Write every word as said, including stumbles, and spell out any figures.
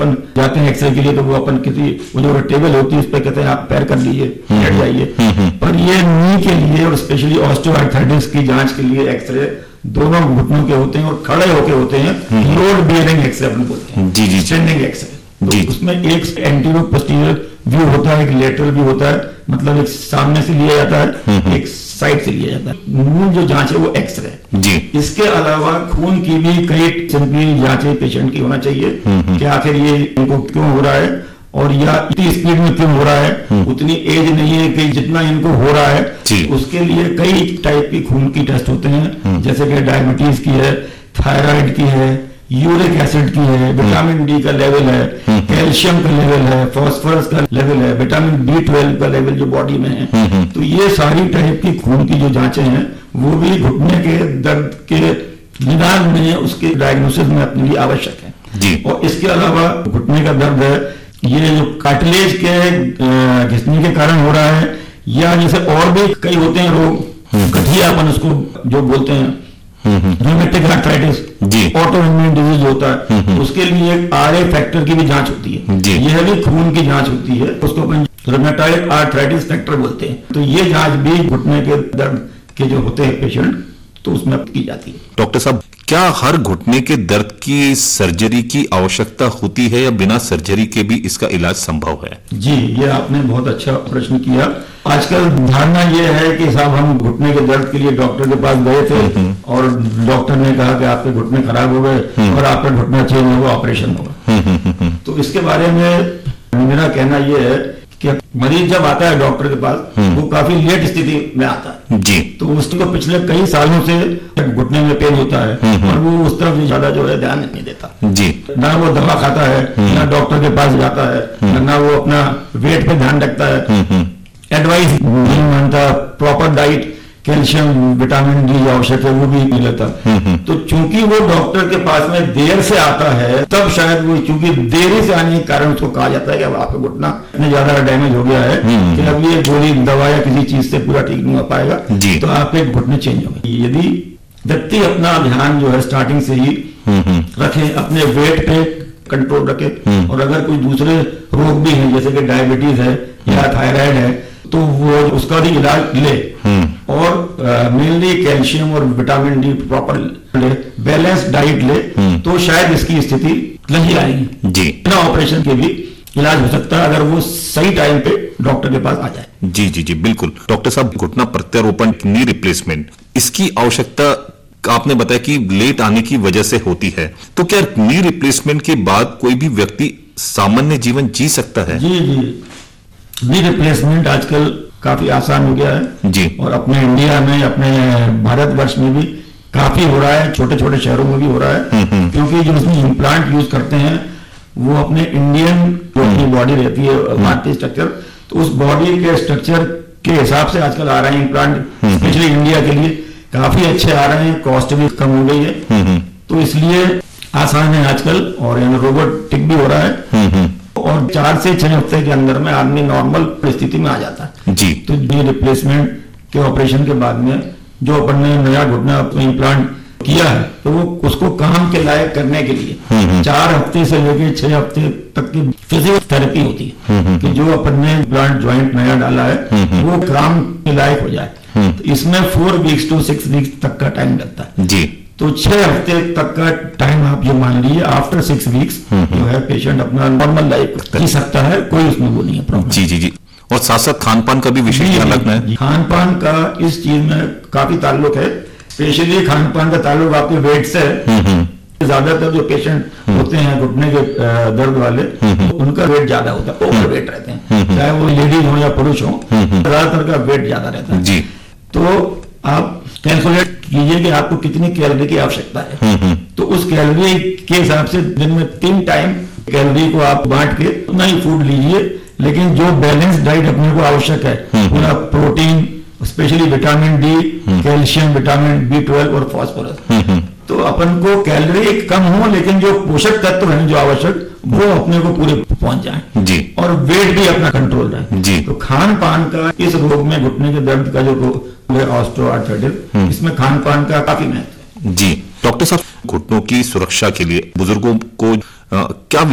अपन जाते हैं एक्सरे के लिए तो वो अपन किसी वो जो टेबल होती है उस पर कहते हैं आप पैर कर लीजिए, बैठ जाइए, पर ये नी के लिए और स्पेशली ऑस्टियोआर्थराइटिस की जांच के लिए एक्सरे दोनों घुटनों के होते हैं और खड़े होके होते हैं, लोड बेयरिंग एक्सरे अपन बोलते हैं, जी जी स्टैंडिंग एक्सरे। तो उसमें एक एंटीरियर पोस्टीरियर व्यू होता है, एक लेटरल व्यू होता है, मतलब एक सामने से लिया जाता है, एक साइड से लिया जाता है। मूल जो जांच है वो एक्सरे जी। इसके अलावा खून की भी कई किस्म की जांचें पेशेंट की होना चाहिए कि आखिर ये इनको क्यों हो रहा है और या इतनी स्पीड में क्यों हो रहा है, उतनी एज नहीं है कि जितना इनको हो रहा है। उसके लिए कई टाइप की खून की टेस्ट होते हैं, जैसे कि डायबिटीज की है, थायराइड की है, यूरिक एसिड की है, विटामिन डी का लेवल है, कैल्शियम का लेवल है, फास्फोरस का लेवल है, विटामिन बी ट्वेल्व का लेवल जो बॉडी में है। तो ये सारी टाइप की खून की जो जांचें हैं वो भी घुटने के दर्द के निदान में उसके डायग्नोसिस में अपने लिए आवश्यक है। और इसके अलावा घुटने का दर्द है ये जो कार्टिलेज के घिसने के कारण हो रहा है, या जैसे और भी कई होते हैं रोग, गठिया अपन उसको जो बोलते हैं, rheumatic arthritis, auto immune disease होता है, उसके लिए आर ए फैक्टर की भी जांच होती है, यह भी खून की जांच होती है, उसको अपन रूमेटॉइड आर्थराइटिस फैक्टर बोलते हैं। तो ये जांच भी घुटने के दर्द के जो होते हैं पेशेंट तो उसमें की जाती है। डॉक्टर साहब, क्या हर घुटने के दर्द की सर्जरी की आवश्यकता होती है या बिना सर्जरी के भी इसका इलाज संभव है? जी, ये आपने बहुत अच्छा प्रश्न किया। आजकल धारणा ये है कि साहब हम घुटने के दर्द के लिए डॉक्टर के पास गए थे और डॉक्टर ने कहा कि आपके घुटने खराब हो गए और आपका घुटना चेंज होगा, ऑपरेशन होगा। तो इसके बारे में मेरा कहना यह है कि मरीज जब आता है डॉक्टर के पास वो काफी लेट स्थिति में आता है जी, तो उसको पिछले कई सालों से घुटने में पेन होता है और वो उस तरफ ज्यादा जो है ध्यान नहीं देता जी, ना वो दवा खाता है, ना डॉक्टर के पास जाता है, ना वो अपना वेट पे ध्यान रखता है, एडवाइस नहीं मानता, proper diet, calcium vitamin D आवश्यक है वो भी नहीं लेता। तो चूंकि वो डॉक्टर के पास में देर से आता है तब शायद वो चूंकि देरी से आने के कारण उसको कहा जाता है कि अब आपका घुटना इतना ज्यादा डैमेज हो गया है कि अब ये गोली दवा या किसी चीज से पूरा ठीक नहीं हो पाएगा, तो आपके घुटने चेंज होंगे। यदि व्यक्ति अपना ध्यान जो है स्टार्टिंग से ही रखे, अपने वेट पे कंट्रोल रखे, और अगर कोई दूसरे रोग भी हैं जैसे कि डायबिटीज है या थायराइड है तो वो उसका भी इलाज ले, और मेनली कैल्शियम और विटामिन डी प्रॉपर ले, बैलेंस डाइट ले, तो शायद इसकी स्थिति नहीं आएगी जी। बिना ऑपरेशन के भी इलाज हो सकता है अगर वो सही टाइम पे डॉक्टर के पास आ जाए। जी जी जी बिल्कुल। डॉक्टर साहब, घुटना प्रत्यारोपण, नी रिप्लेसमेंट, इसकी आवश्यकता आपने बताया कि लेट आने की वजह से होती है, तो क्या नी रिप्लेसमेंट के बाद कोई भी व्यक्ति सामान्य जीवन जी सकता है? जी जी, नी रिप्लेसमेंट आजकल काफी आसान हो गया है जी, और अपने इंडिया में, अपने भारतवर्ष में भी काफी हो रहा है, छोटे छोटे शहरों में भी हो रहा है, क्योंकि जो उसमें इम्प्लांट यूज करते हैं वो अपने इंडियन जो अपनी बॉडी रहती है भारतीय स्ट्रक्चर, तो उस बॉडी के स्ट्रक्चर के हिसाब से आजकल आ रहे हैं इम्प्लांट, स्पेशली इंडिया के लिए काफी अच्छे आ रहे हैं, कॉस्ट भी कम हो गई है, तो इसलिए आसान है आजकल, और रोबोटिक भी हो रहा है, और चार से छह हफ्ते के अंदर में आदमी नॉर्मल परिस्थिति में आ जाता है जी। तो ये रिप्लेसमेंट के ऑपरेशन के बाद में जो अपन ने नया घुटना इम्प्लांट किया है तो वो उसको काम के लायक करने के लिए चार हफ्ते से लेकर छह हफ्ते तक की फिजियोथेरेपी होती है कि जो अपन ने इम्प्लांट ज्वाइंट नया डाला है वो काम के लायक हो जाए। तो इसमें four weeks to six weeks तक का टाइम लगता है जी। तो छह हफ्ते तक का टाइम आप जो मान लीजिए, आफ्टर सिक्स वीक्स जो है पेशेंट अपना नॉर्मल लाइफ जी सकता है, कोई उसमें वो नहीं है प्रॉब्लम। जी जी जी। और साथ साथ खान पान का भी विशेष ध्यान रखना है। खान पान का इस चीज में काफी ताल्लुक है, स्पेशली खान पान का ताल्लुक आपके वेट से है। ज्यादातर जो पेशेंट होते हैं घुटने के दर्द वाले उनका वेट ज्यादा होता है, ओवर वेट रहते हैं, चाहे वो लेडीज हो या पुरुष हो, ज्यादातर का वेट ज्यादा रहता है जी। तो आप कैलकुलेट कीजिए कि आपको कितनी कैलोरी की आवश्यकता है, तो उस कैलोरी के हिसाब से दिन में तीन टाइम कैलोरी को आप बांट के उतना ही फूड लीजिए, लेकिन जो बैलेंस डाइट अपने को आवश्यक है, पूरा protein, specially vitamin D, calcium, vitamin B twelve और फास्फोरस, तो अपन को कैलोरी कम हो लेकिन जो पोषक तत्व हैं जो आवश्यक वो अपने को पूरे पहुंच जाए जी, और वेट भी अपना कंट्रोल रहे जी। तो खान पान का इस रोग में, घुटने के दर्द का जो रोग है ऑस्टियोआर्थराइटिस, इसमें खान पान का काफी महत्व है जी। डॉक्टर साहब, घुटनों की सुरक्षा के लिए बुजुर्गों को आ, क्या